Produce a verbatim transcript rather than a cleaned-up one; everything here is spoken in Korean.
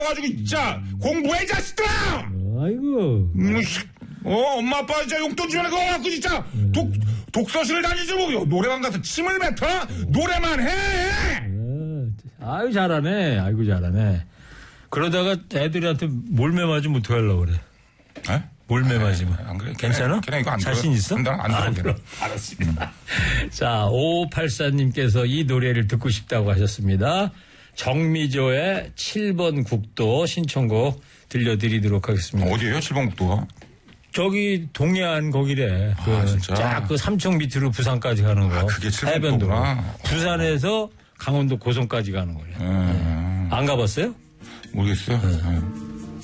가지고 진짜 공부해 자식들아. 아이고. 음, 어 엄마 아빠 진짜 용돈 주면 그거 갖고 진짜 독 독서실 다니지 뭐 노래방 가서 침을 뱉어 노래만 해. 아유 잘하네. 아이고 잘하네. 그러다가 애들한테 몰매 맞으면 어떡하려고 그래. 에? 몰매 맞으면. 안 그래. 괜찮아? 그냥 이거 안 자신 들어. 있어? 안 들어. 안 들어. 안 들어. 알았습니다. 자, 오오팔사님께서 이 노래를 듣고 싶다고 하셨습니다. 정미조의 칠 번 국도 신청곡 들려드리도록 하겠습니다. 어디에요? 칠 번 국도가? 저기 동해안 거기래. 아, 그 진짜? 쫙 그 삼청 밑으로 부산까지 가는 거. 아, 그게 칠 번 해변도로. 국도구나. 부산에서 강원도 고성까지 가는 거예요. 음. 안 가봤어요? 모르겠어요. 음.